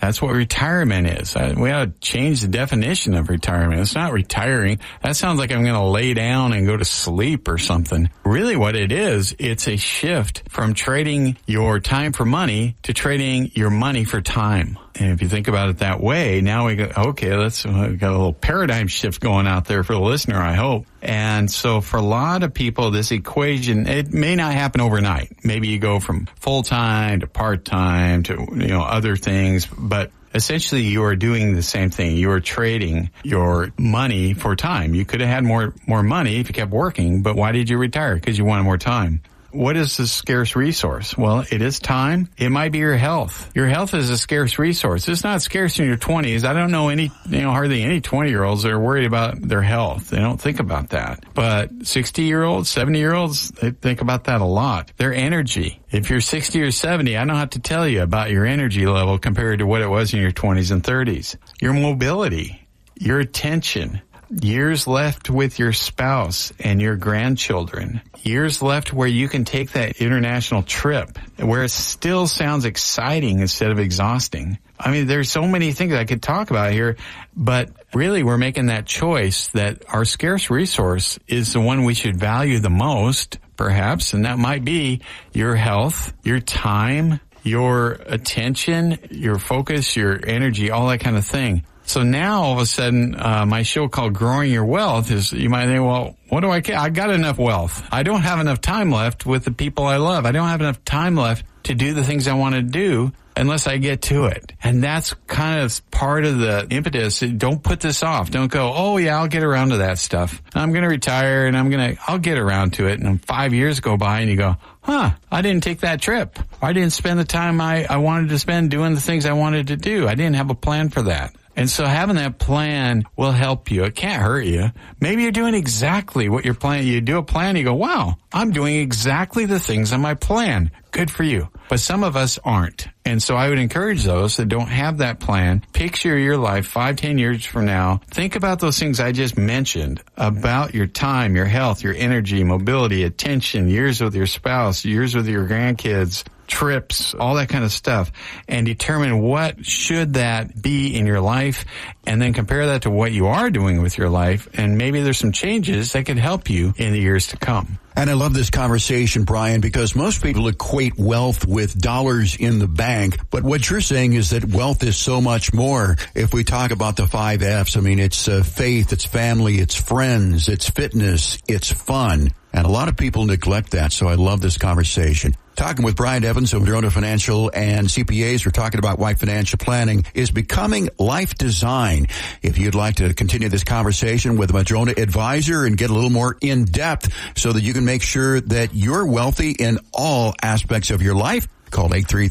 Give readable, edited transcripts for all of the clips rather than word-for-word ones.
That's what retirement is. We ought to change the definition of retirement. It's not retiring. That sounds like I'm going to lay down and go to sleep or something. Really what it is, it's a shift from trading your time for money to trading your money for time. And if you think about it that way, now we go, okay, we got a little paradigm shift going out there for the listener, I hope. And so for a lot of people, this equation, it may not happen overnight. Maybe you go from full-time to part-time to, other things, but essentially you are doing the same thing. You are trading your money for time. You could have had more money if you kept working, but why did you retire? Because you wanted more time. What is a scarce resource? Well, it is time. It might be your health. Your health is a scarce resource. It's not scarce in your 20s. I don't know hardly any 20-year-olds that are worried about their health. They don't think about that. But 60-year-olds, 70-year-olds, they think about that a lot. Their energy. If you're 60 or 70, I don't have to tell you about your energy level compared to what it was in your 20s and 30s. Your mobility, your attention, years left with your spouse and your grandchildren, years left where you can take that international trip, where it still sounds exciting instead of exhausting. I mean, there's so many things I could talk about here, but really we're making that choice that our scarce resource is the one we should value the most, perhaps, and that might be your health, your time, your attention, your focus, your energy, all that kind of thing. So now all of a sudden, my show called Growing Your Wealth is, you might think, well, what do I care? I got enough wealth. I don't have enough time left with the people I love. I don't have enough time left to do the things I want to do unless I get to it. And that's kind of part of the impetus. Don't put this off. Don't go, oh yeah, I'll get around to that stuff. I'm going to retire and I'll get around to it. And 5 years go by and you go, I didn't take that trip. I didn't spend the time I wanted to spend doing the things I wanted to do. I didn't have a plan for that. And so having that plan will help you. It can't hurt you. Maybe you're doing exactly what you're planning. You do a plan, you go, wow, I'm doing exactly the things on my plan. Good for you. But some of us aren't. And so I would encourage those that don't have that plan, picture your life 5-10 years from now. Think about those things I just mentioned about your time, your health, your energy, mobility, attention, years with your spouse, years with your grandkids, trips, all that kind of stuff, and determine what should that be in your life, and then compare that to what you are doing with your life, and maybe there's some changes that could help you in the years to come. And I love this conversation, Brian, because most people equate wealth with dollars in the bank. But what you're saying is that wealth is so much more. If we talk about the 5 F's, I mean, it's faith, it's family, it's friends, it's fitness, it's fun. And a lot of people neglect that. So I love this conversation. Talking with Brian Evans of Madrona Financial and CPAs, we're talking about why financial planning is becoming life design. If you'd like to continue this conversation with a Madrona advisor and get a little more in depth so that you can make sure that you're wealthy in all aspects of your life, call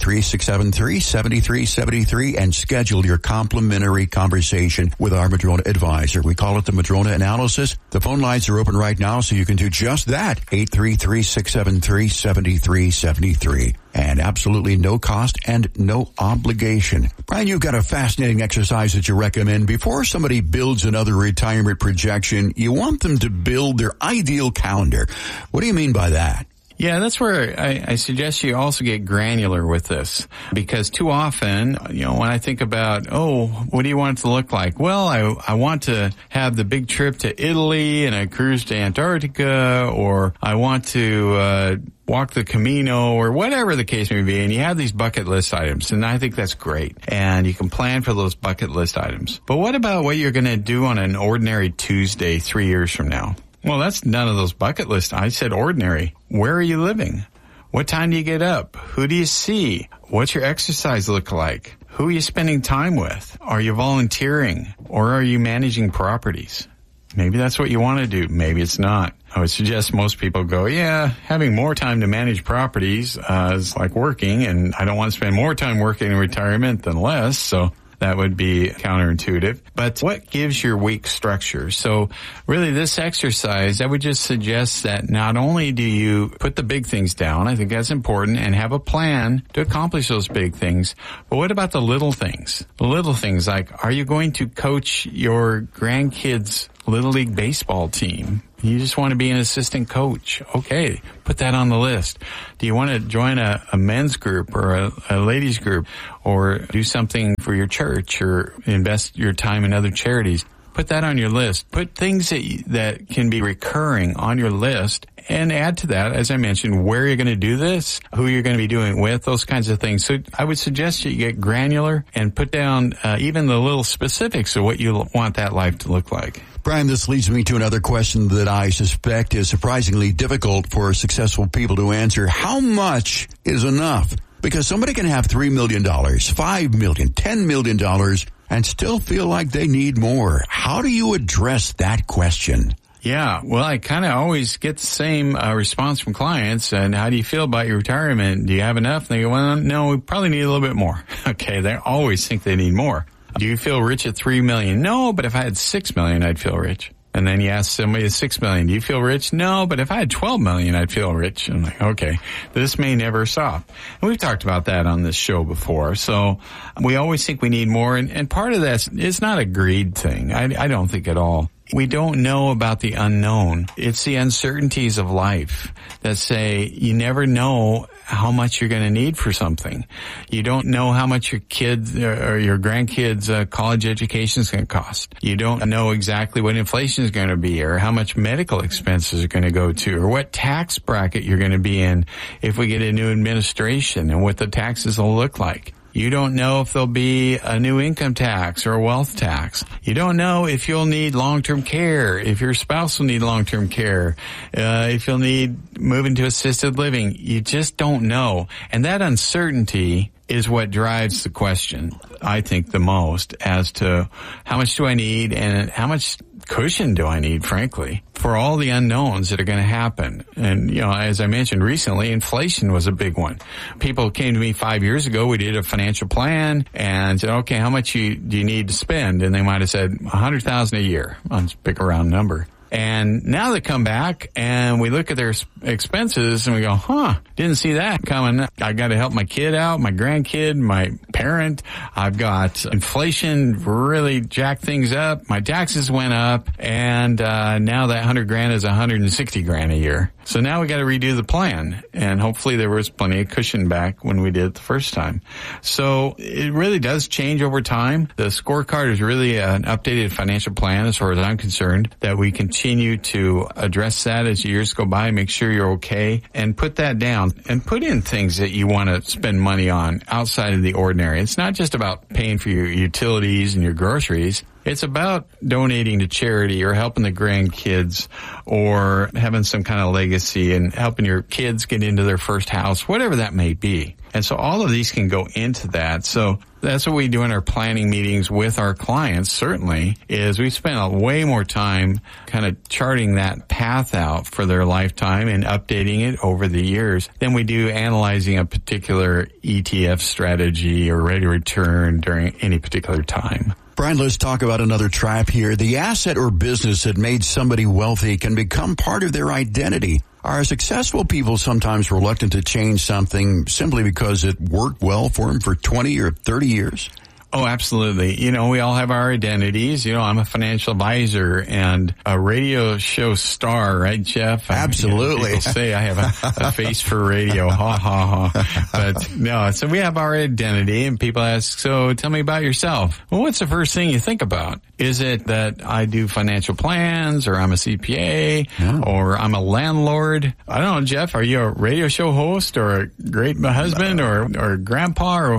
833-673-7373 and schedule your complimentary conversation with our Madrona advisor. We call it the Madrona analysis. The phone lines are open right now, so you can do just that. 833-673-7373. And absolutely no cost and no obligation. Brian, you've got a fascinating exercise that you recommend. Before somebody builds another retirement projection, you want them to build their ideal calendar. What do you mean by that? Yeah, that's where I suggest you also get granular with this, because too often, when I think about, what do you want it to look like? Well, I want to have the big trip to Italy and a cruise to Antarctica, or I want to walk the Camino, or whatever the case may be. And you have these bucket list items, and I think that's great. And you can plan for those bucket list items. But what about what you're going to do on an ordinary Tuesday 3 years from now? Well, that's none of those bucket lists. I said ordinary. Where are you living? What time do you get up? Who do you see? What's your exercise look like? Who are you spending time with? Are you volunteering, or are you managing properties? Maybe that's what you want to do. Maybe it's not. I would suggest most people go, having more time to manage properties is like working, and I don't want to spend more time working in retirement than less, so that would be counterintuitive. But what gives your week structure? So really this exercise, I would just suggest that not only do you put the big things down, I think that's important, and have a plan to accomplish those big things, but what about the little things? The little things like, are you going to coach your grandkids' Little League baseball team. You just want to be an assistant coach. Okay, put that on the list. Do you want to join a men's group or a ladies group, or do something for your church, or invest your time in other charities? Put that on your list. Put things that can be recurring on your list, and add to that, as I mentioned, where you're going to do this, who you're going to be doing it with, those kinds of things. So I would suggest that you get granular and put down even the little specifics of what you want that life to look like. Brian, this leads me to another question that I suspect is surprisingly difficult for successful people to answer. How much is enough? Because somebody can have $3 million, $5 million, $10 million, and still feel like they need more. How do you address that question? Yeah, well, I kind of always get the same response from clients. And how do you feel about your retirement? Do you have enough? And they go, well, no, we probably need a little bit more. Okay, they always think they need more. Do you feel rich at $3 million? No, but if I had $6 million, I'd feel rich. And then you ask somebody at $6 million, do you feel rich? No, but if I had $12 million, I'd feel rich. I'm like, okay, this may never stop. And we've talked about that on this show before. So we always think we need more. And part of that is not a greed thing. I don't think at all. We don't know about the unknown. It's the uncertainties of life that say you never know how much you're going to need for something. You don't know how much your kids or your grandkids' college education is going to cost. You don't know exactly what inflation is going to be, or how much medical expenses are going to go to, or what tax bracket you're going to be in if we get a new administration, and what the taxes will look like. You don't know if there'll be a new income tax or a wealth tax. You don't know if you'll need long-term care, if your spouse will need long-term care, if you'll need moving to assisted living. You just don't know. And that uncertainty is what drives the question, I think, the most, as to how much do I need and how much cushion do I need, frankly, for all the unknowns that are going to happen. And, you know, as I mentioned recently, inflation was a big one. People came to me 5 years ago. We did a financial plan and said, okay, how much do you need to spend? And they might have said $100,000 a year. Let's pick a round number. And now they come back and we look at their expenses and we go, didn't see that coming. I got to help my kid out, my grandkid, my parent. I've got inflation really jacked things up. My taxes went up, and now that $100,000 is $160,000 a year. So now we got to redo the plan, and hopefully there was plenty of cushion back when we did it the first time. So it really does change over time. The scorecard is really an updated financial plan, as far as I'm concerned, that we continue to address that as years go by, make sure you're okay, and put that down and put in things that you want to spend money on outside of the ordinary. It's not just about paying for your utilities and your groceries. It's about donating to charity or helping the grandkids or having some kind of legacy and helping your kids get into their first house, whatever that may be. And so all of these can go into that. So that's what we do in our planning meetings with our clients, certainly, is we spend way more time kind of charting that path out for their lifetime and updating it over the years than we do analyzing a particular ETF strategy or rate of return during any particular time. Brian, let's talk about another trap here. The asset or business that made somebody wealthy can become part of their identity. Are successful people sometimes reluctant to change something simply because it worked well for them for 20 or 30 years? Oh, absolutely. You know, we all have our identities. You know, I'm a financial advisor and a radio show star, right, Jeff? Absolutely. People say I have a face for radio. Ha, ha, ha. But no, so we have our identity, and people ask, so tell me about yourself. Well, what's the first thing you think about? Is it that I do financial plans, or I'm a CPA, or I'm a landlord? I don't know, Jeff, are you a radio show host, or a great husband, or grandpa,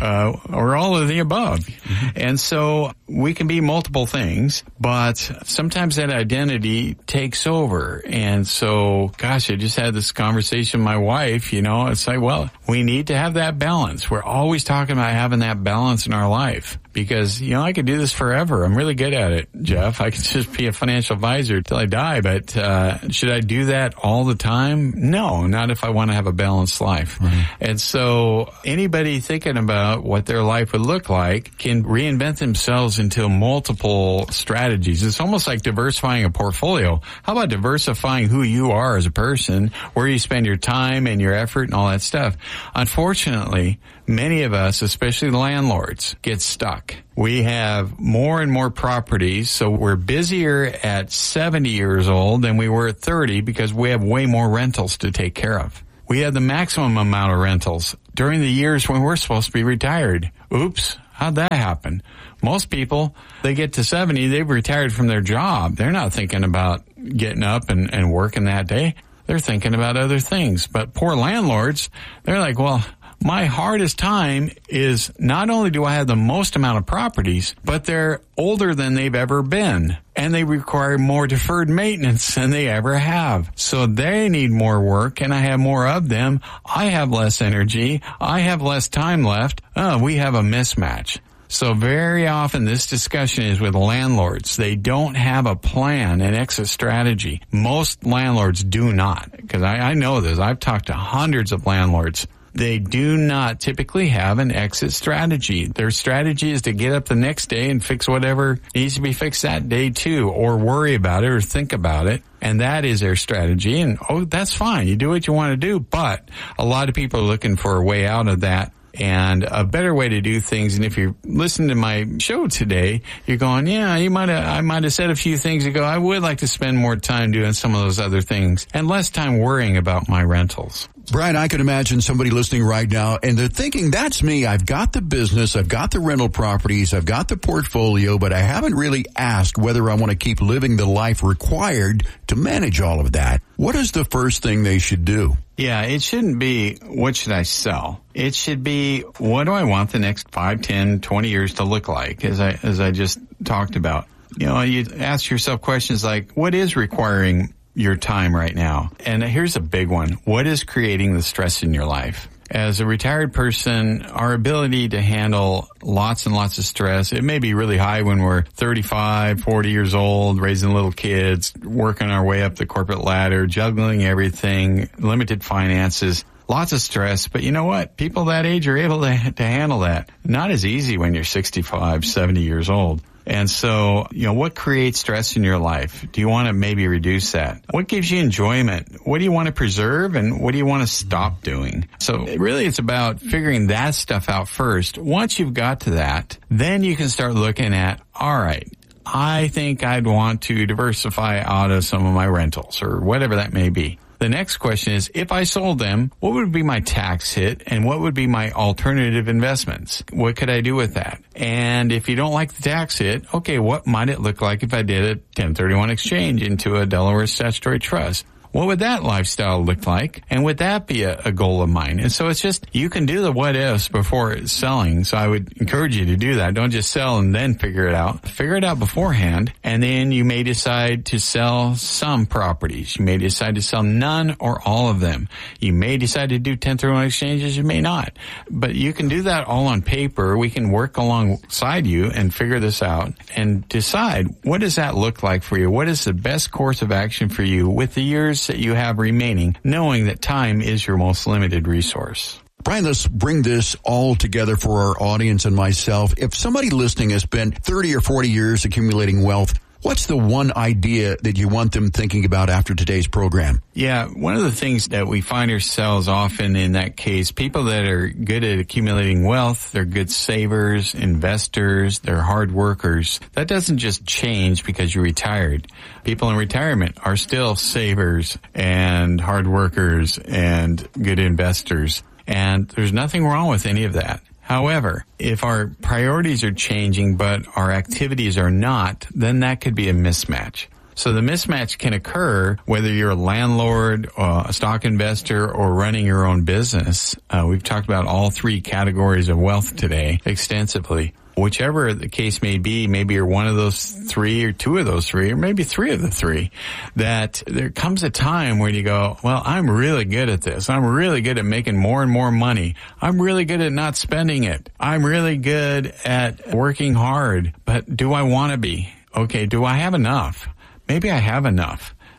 or all of the above? Mm-hmm. And so we can be multiple things, but sometimes that identity takes over. And so, gosh, I just had this conversation with my wife, you know, it's like, well, we need to have that balance. We're always talking about having that balance in our life. Because, you know, I could do this forever. I'm really good at it, Jeff. I could just be a financial advisor till I die. But should I do that all the time? No, not if I want to have a balanced life. Mm-hmm. And so anybody thinking about what their life would look like can reinvent themselves rentals into multiple strategies. It's almost like diversifying a portfolio. How about diversifying who you are as a person, where you spend your time and your effort and all that stuff? Unfortunately, many of us, especially landlords, get stuck. We have more and more properties, so we're busier at 70 years old than we were at 30 because we have way more rentals to take care of. We have the maximum amount of rentals during the years when we're supposed to be retired. Oops, how'd that happen? Most people, they get to 70, they've retired from their job. They're not thinking about getting up and working that day. They're thinking about other things. But poor landlords, they're like, well, my hardest time is not only do I have the most amount of properties, but they're older than they've ever been. And they require more deferred maintenance than they ever have. So they need more work, and I have more of them. I have less energy. I have less time left. We have a mismatch. So very often this discussion is with landlords. They don't have a plan, an exit strategy. Most landlords do not, because I know this. I've talked to hundreds of landlords. They do not typically have an exit strategy. Their strategy is to get up the next day and fix whatever needs to be fixed that day too, or worry about it or think about it. And that is their strategy. And, that's fine. You do what you want to do. But a lot of people are looking for a way out of that and a better way to do things. And if you're listening to my show today, you're going, yeah, I might have said a few things ago. I would like to spend more time doing some of those other things and less time worrying about my rentals. Brian, I can imagine somebody listening right now, and they're thinking, that's me. I've got the business, I've got the rental properties, I've got the portfolio, but I haven't really asked whether I want to keep living the life required to manage all of that. What is the first thing they should do? Yeah, it shouldn't be, what should I sell? It should be, what do I want the next 5, 10, 20 years to look like, as I just talked about. You know, you ask yourself questions like, what is requiring your time right now? And here's a big one. What is creating the stress in your life? As a retired person, our ability to handle lots and lots of stress, it may be really high when we're 35, 40 years old, raising little kids, working our way up the corporate ladder, juggling everything, limited finances, lots of stress. But you know what? People that age are able to handle that. Not as easy when you're 65, 70 years old. And so, what creates stress in your life? Do you want to maybe reduce that? What gives you enjoyment? What do you want to preserve, and what do you want to stop doing? So really it's about figuring that stuff out first. Once you've got to that, then you can start looking at, all right, I think I'd want to diversify out of some of my rentals or whatever that may be. The next question is, if I sold them, what would be my tax hit and what would be my alternative investments? What could I do with that? And if you don't like the tax hit, okay, what might it look like if I did a 1031 exchange into a Delaware statutory trust? What would that lifestyle look like? And would that be a goal of mine? And so it's just, you can do the what ifs before selling. So I would encourage you to do that. Don't just sell and then figure it out. Figure it out beforehand. And then you may decide to sell some properties. You may decide to sell none or all of them. You may decide to do 1031 exchanges. You may not. But you can do that all on paper. We can work alongside you and figure this out and decide, what does that look like for you? What is the best course of action for you with the years that you have remaining, knowing that time is your most limited resource? Brian, let's bring this all together for our audience and myself. If somebody listening has spent 30 or 40 years accumulating wealth, what's the one idea that you want them thinking about after today's program? Yeah, one of the things that we find ourselves often in that case, people that are good at accumulating wealth, they're good savers, investors, they're hard workers. That doesn't just change because you retired. People in retirement are still savers and hard workers and good investors. And there's nothing wrong with any of that. However, if our priorities are changing but our activities are not, then that could be a mismatch. So the mismatch can occur whether you're a landlord, a stock investor, or running your own business. We've talked about all three categories of wealth today extensively. Whichever the case may be, maybe you're one of those three or two of those three, or maybe three of the three, that there comes a time where you go, well, I'm really good at this. I'm really good at making more and more money. I'm really good at not spending it. I'm really good at working hard. But do I want to be? Okay, do I have enough? Maybe I have enough.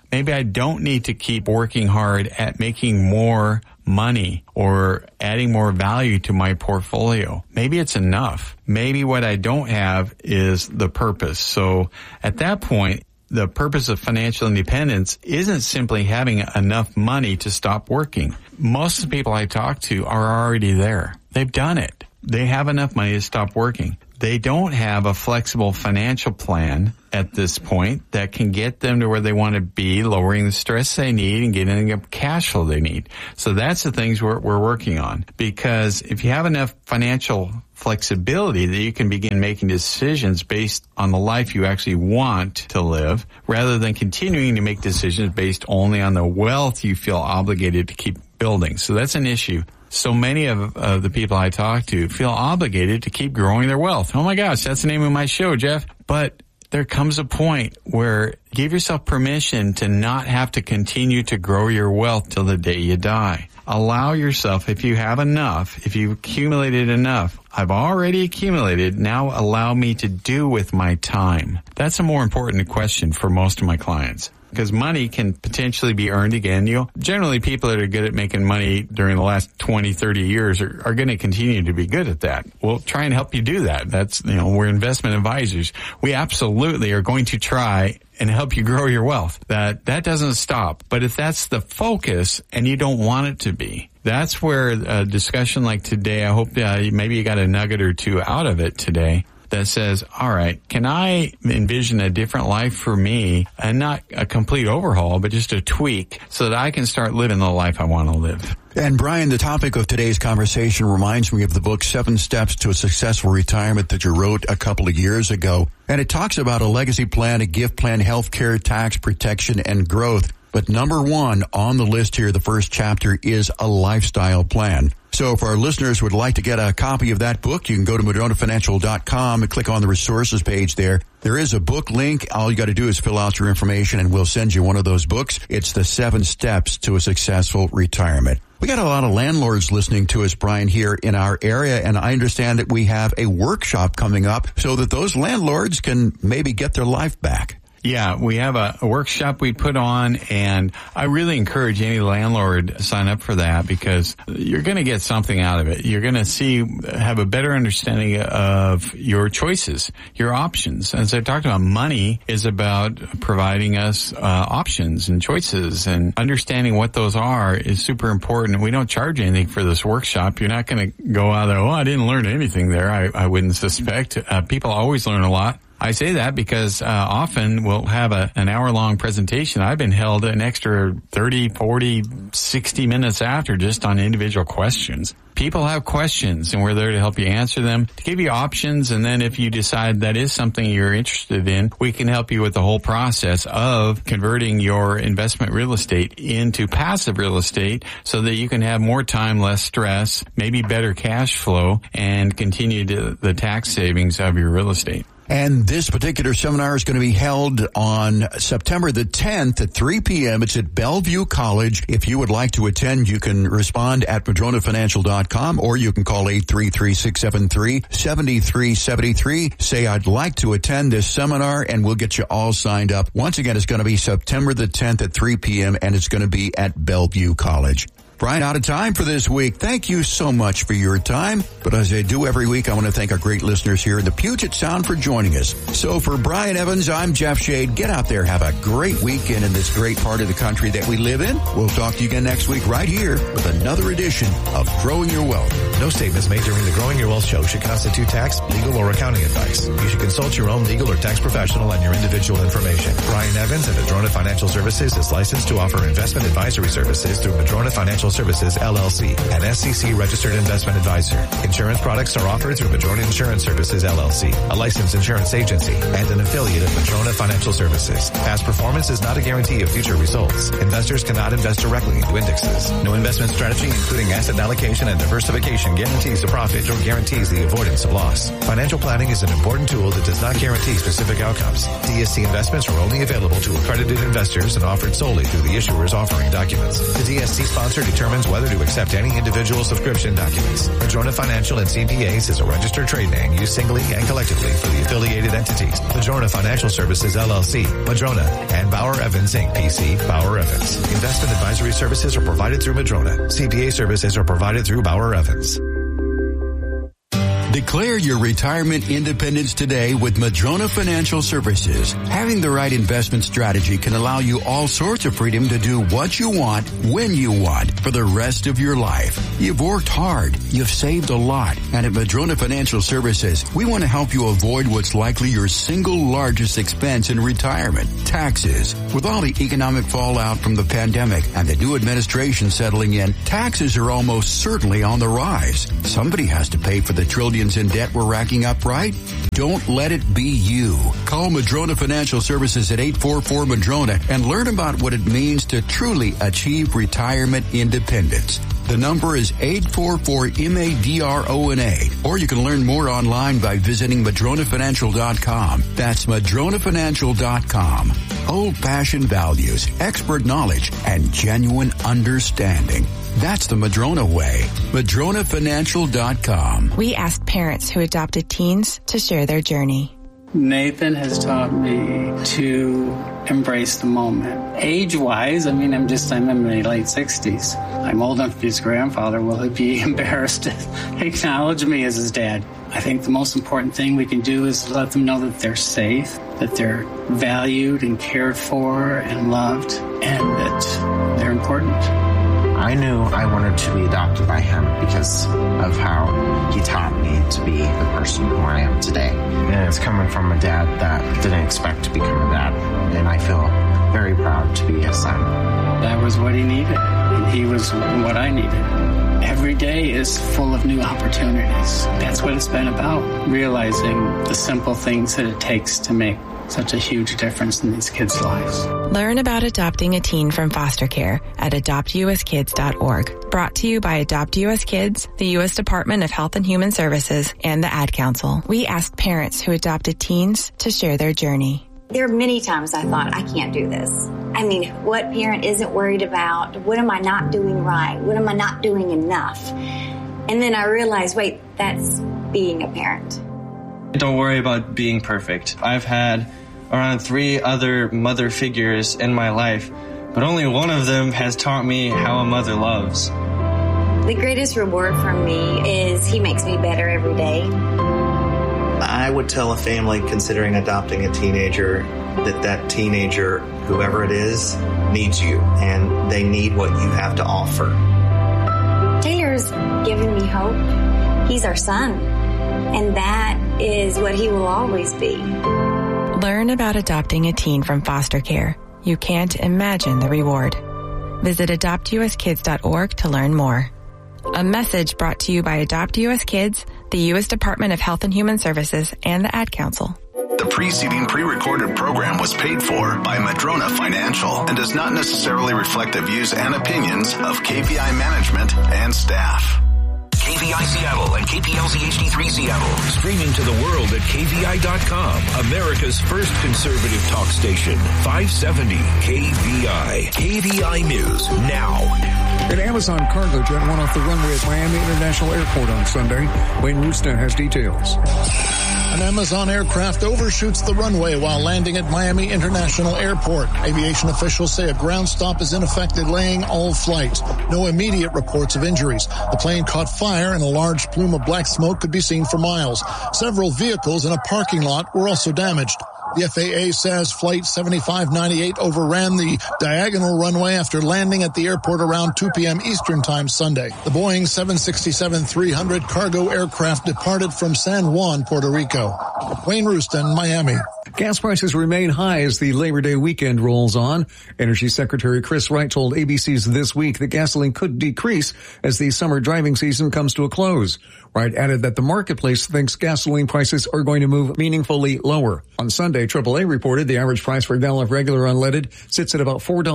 Maybe I don't need to keep working hard at making more money or adding more value to my portfolio. Maybe it's enough. Maybe what I don't have is the purpose. So at that point, the purpose of financial independence isn't simply having enough money to stop working. Most of the people I talk to are already there. They've done it. They have enough money to stop working. They don't have a flexible financial plan at this point that can get them to where they want to be, lowering the stress they need and getting the cash flow they need. So that's the things we're working on. Because if you have enough financial flexibility that you can begin making decisions based on the life you actually want to live, rather than continuing to make decisions based only on the wealth you feel obligated to keep building. So that's an issue. So many of the people I talk to feel obligated to keep growing their wealth. Oh my gosh, that's the name of my show, Jeff. But there comes a point where give yourself permission to not have to continue to grow your wealth till the day you die. Allow yourself, if you have enough, if you've accumulated enough, I've already accumulated, now allow me to do with my time. That's a more important question for most of my clients. Because money can potentially be earned again. Generally people that are good at making money during the last 20, 30 years are going to continue to be good at that. We'll try and help you do that. That's, we're investment advisors. We absolutely are going to try and help you grow your wealth. That doesn't stop. But if that's the focus and you don't want it to be, that's where a discussion like today, I hope maybe you got a nugget or two out of it today, that says, all right, can I envision a different life for me, and not a complete overhaul, but just a tweak so that I can start living the life I want to live? And Brian, the topic of today's conversation reminds me of the book 7 Steps to a Successful Retirement that you wrote a couple of years ago. And it talks about a legacy plan, a gift plan, healthcare, tax protection, and growth. But number 1 on the list here, the first chapter, is a lifestyle plan. So if our listeners would like to get a copy of that book, you can go to MadronaFinancial.com and click on the resources page there. There is a book link. All you got to do is fill out your information and we'll send you one of those books. It's the 7 Steps to a Successful Retirement. We got a lot of landlords listening to us, Brian, here in our area, and I understand that we have a workshop coming up so that those landlords can maybe get their life back. Yeah, we have a workshop we put on, and I really encourage any landlord to sign up for that because you're going to get something out of it. You're going to have a better understanding of your choices, your options. As I talked about, money is about providing us options and choices, and understanding what those are is super important. We don't charge anything for this workshop. You're not going to go out there, I didn't learn anything there. I wouldn't suspect. People always learn a lot. I say that because often we'll have an hour-long presentation. I've been held an extra 30, 40, 60 minutes after just on individual questions. People have questions, and we're there to help you answer them, to give you options, and then if you decide that is something you're interested in, we can help you with the whole process of converting your investment real estate into passive real estate so that you can have more time, less stress, maybe better cash flow, and continue the tax savings of your real estate. And this particular seminar is going to be held on September the 10th at 3 p.m. It's at Bellevue College. If you would like to attend, you can respond at MadronaFinancial.com, or you can call 833-673-7373. Say, I'd like to attend this seminar, and we'll get you all signed up. Once again, it's going to be September the 10th at 3 p.m., and it's going to be at Bellevue College. Brian, out of time for this week. Thank you so much for your time. But as I do every week, I want to thank our great listeners here in the Puget Sound for joining us. So for Brian Evans, I'm Jeff Shade. Get out there. Have a great weekend in this great part of the country that we live in. We'll talk to you again next week right here with another edition of Growing Your Wealth. No statements made during the Growing Your Wealth show should constitute tax, legal, or accounting advice. You should consult your own legal or tax professional on your individual information. Brian Evans at Madrona Financial Services is licensed to offer investment advisory services through Madrona Financial Services, LLC, an SEC-registered investment advisor. Insurance products are offered through Madrona Insurance Services, LLC, a licensed insurance agency, and an affiliate of Madrona Financial Services. Past performance is not a guarantee of future results. Investors cannot invest directly into indexes. No investment strategy, including asset allocation and diversification, guarantees a profit or guarantees the avoidance of loss. Financial planning is an important tool that does not guarantee specific outcomes. DST investments are only available to accredited investors and offered solely through the issuer's offering documents. The DST sponsored determines whether to accept any individual subscription documents. Madrona Financial and CPAs is a registered trade name used singly and collectively for the affiliated entities. Madrona Financial Services, LLC, Madrona, and Bauer Evans, Inc., PC, Bauer Evans. Investment advisory services are provided through Madrona. CPA services are provided through Bauer Evans. Declare your retirement independence today with Madrona Financial Services. Having the right investment strategy can allow you all sorts of freedom to do what you want, when you want, for the rest of your life. You've worked hard, you've saved a lot, and at Madrona Financial Services, we want to help you avoid what's likely your single largest expense in retirement, taxes. With all the economic fallout from the pandemic and the new administration settling in, taxes are almost certainly on the rise. Somebody has to pay for the trillions in debt we're racking up, right? Don't let it be you. Call Madrona Financial Services at 844-MADRONA and learn about what it means to truly achieve retirement independence. The number is 844-MADRONA, or you can learn more online by visiting MadronaFinancial.com. That's MadronaFinancial.com. Old-fashioned values, expert knowledge, and genuine understanding. That's the Madrona way. MadronaFinancial.com. We asked parents who adopted teens to share their journey. Nathan has taught me to embrace the moment. Age-wise, I'm in my late 60s. I'm old enough to be his grandfather. Will he be embarrassed to acknowledge me as his dad? I think the most important thing we can do is let them know that they're safe, that they're valued and cared for and loved, and that they're important. I knew I wanted to be adopted by him because of how he taught me to be the person who I am today. And it's coming from a dad that didn't expect to become a dad. And I feel very proud to be his son. That was what he needed, and he was what I needed. Every day is full of new opportunities. That's what it's been about, realizing the simple things that it takes to make such a huge difference in these kids' lives. Learn about adopting a teen from foster care at adoptuskids.org. Brought to you by Adopt U.S. Kids, the U.S. Department of Health and Human Services, and the Ad Council. We asked parents who adopted teens to share their journey. There are many times I thought, I can't do this. I mean, what parent isn't worried about? What am I not doing right? What am I not doing enough? And then I realized, wait, that's being a parent. Don't worry about being perfect. I've had around 3 other mother figures in my life, but only one of them has taught me how a mother loves. The greatest reward from me is he makes me better every day. I would tell a family considering adopting a teenager that teenager, whoever it is, needs you, and they need what you have to offer. Taylor's given me hope. He's our son, and that is what he will always be. Learn about adopting a teen from foster care. You can't imagine the reward. Visit adoptuskids.org to learn more. A message brought to you by Adopt U.S. Kids, the U.S. Department of Health and Human Services, and the Ad Council. The preceding pre-recorded program was paid for by Madrona Financial and does not necessarily reflect the views and opinions of KPI management and staff. KVI Seattle and KPLZ HD3 Seattle. Streaming to the world at KVI.com. America's first conservative talk station. 570 KVI. KVI News now. An Amazon cargo jet went off the runway at Miami International Airport on Sunday. Wayne Rooston has details. An Amazon aircraft overshoots the runway while landing at Miami International Airport. Aviation officials say a ground stop is in effect delaying all flights. No immediate reports of injuries. The plane caught fire and a large plume of black smoke could be seen for miles. Several vehicles in a parking lot were also damaged. The FAA says Flight 7598 overran the diagonal runway after landing at the airport around 2 p.m. Eastern Time Sunday. The Boeing 767-300 cargo aircraft departed from San Juan, Puerto Rico. Wayne Rooston, Miami. Gas prices remain high as the Labor Day weekend rolls on. Energy Secretary Chris Wright told ABC's This Week that gasoline could decrease as the summer driving season comes to a close. Wright added that the marketplace thinks gasoline prices are going to move meaningfully lower. On Sunday, AAA reported the average price for a gallon of regular unleaded sits at about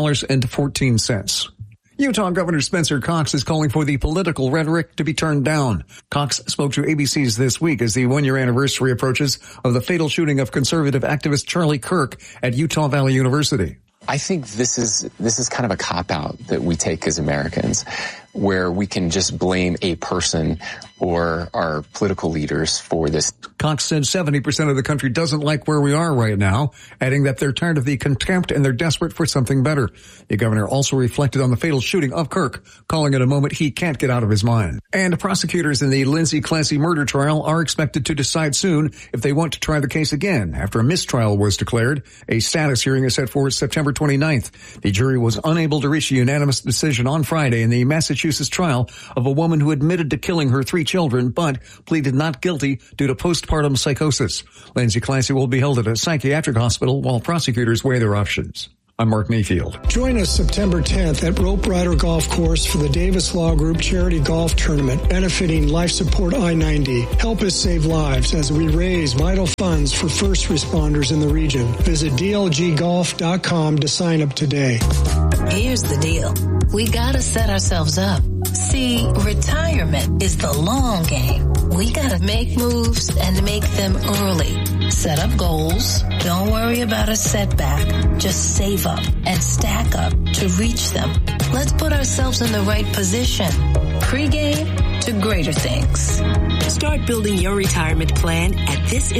$4.14. Utah Governor Spencer Cox is calling for the political rhetoric to be turned down. Cox spoke to ABC's This Week as the one-year anniversary approaches of the fatal shooting of conservative activist Charlie Kirk at Utah Valley University. I think this is kind of a cop-out that we take as Americans, where we can just blame a person or our political leaders for this. Cox said 70% of the country doesn't like where we are right now, adding that they're tired of the contempt and they're desperate for something better. The governor also reflected on the fatal shooting of Kirk, calling it a moment he can't get out of his mind. And prosecutors in the Lindsay Classy murder trial are expected to decide soon if they want to try the case again after a mistrial was declared. A status hearing is set for September 29th. The jury was unable to reach a unanimous decision on Friday in the Massachusetts trial of a woman who admitted to killing her 3 children, but pleaded not guilty due to postpartum psychosis. Lindsay Classy will be held at a psychiatric hospital while prosecutors weigh their options. I'm Mark Mayfield. Join us September 10th at Rope Rider Golf Course for the Davis Law Group Charity Golf Tournament, benefiting Life Support I-90. Help us save lives as we raise vital funds for first responders in the region. Visit dlggolf.com to sign up today. Here's the deal. We gotta set ourselves up. See, retirement is the long game. We gotta make moves and make them early. Set up goals. Don't worry about a setback. Just save up and stack up to reach them. Let's put ourselves in the right position. Pre-game to greater things. Start building your retirement plan at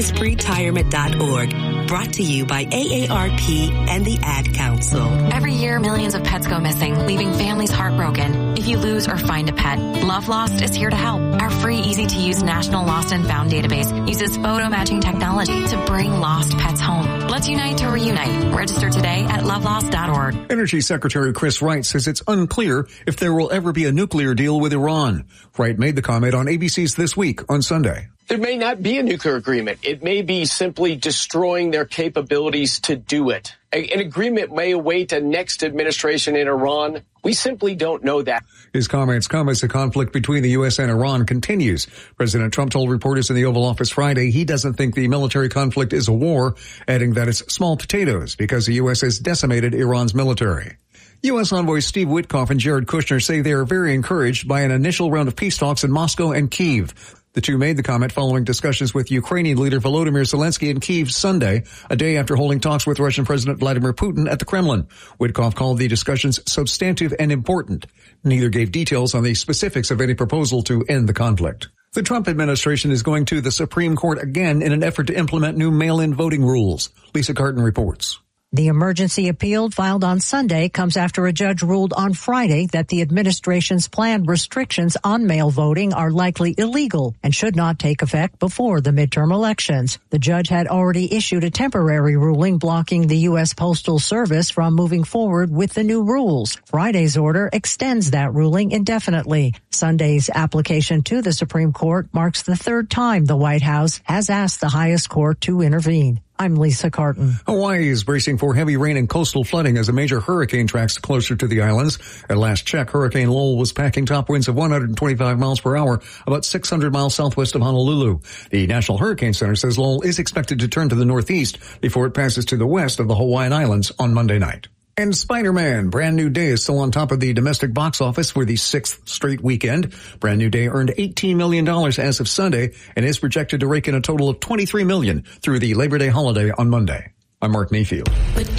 thisispretirement.org. Brought to you by AARP and the Ad Council. Every year, millions of pets go missing, leaving families heartbroken. If you lose or find a pet, Love Lost is here to help. Our free, easy-to-use National Lost and Found database uses photo matching technology to bring lost pets home. Let's unite to reunite. Register today at lovelost.org. Energy Secretary Chris Wright says it's unclear if there will ever be a nuclear deal with Iran. Wright made the comment on ABC's This Week on Sunday. There may not be a nuclear agreement. It may be simply destroying their capabilities to do it. An agreement may await a next administration in Iran. We simply don't know that. His comments come as the conflict between the U.S. and Iran continues. President Trump told reporters in the Oval Office Friday he doesn't think the military conflict is a war, adding that it's small potatoes because the U.S. has decimated Iran's military. U.S. envoys Steve Witkoff and Jared Kushner say they are very encouraged by an initial round of peace talks in Moscow and Kyiv. The two made the comment following discussions with Ukrainian leader Volodymyr Zelensky in Kyiv Sunday, a day after holding talks with Russian President Vladimir Putin at the Kremlin. Witkoff called the discussions substantive and important. Neither gave details on the specifics of any proposal to end the conflict. The Trump administration is going to the Supreme Court again in an effort to implement new mail-in voting rules. Lisa Carton reports. The emergency appeal filed on Sunday comes after a judge ruled on Friday that the administration's planned restrictions on mail voting are likely illegal and should not take effect before the midterm elections. The judge had already issued a temporary ruling blocking the U.S. Postal Service from moving forward with the new rules. Friday's order extends that ruling indefinitely. Sunday's application to the Supreme Court marks the third time the White House has asked the highest court to intervene. I'm Lisa Carton. Hawaii is bracing for heavy rain and coastal flooding as a major hurricane tracks closer to the islands. At last check, Hurricane Lowell was packing top winds of 125 miles per hour, about 600 miles southwest of Honolulu. The National Hurricane Center says Lowell is expected to turn to the northeast before it passes to the west of the Hawaiian Islands on Monday night. And Spider-Man, Brand New Day is still on top of the domestic box office for the 6th straight weekend. Brand New Day earned $18 million as of Sunday and is projected to rake in a total of $23 million through the Labor Day holiday on Monday. I'm Mark Mayfield.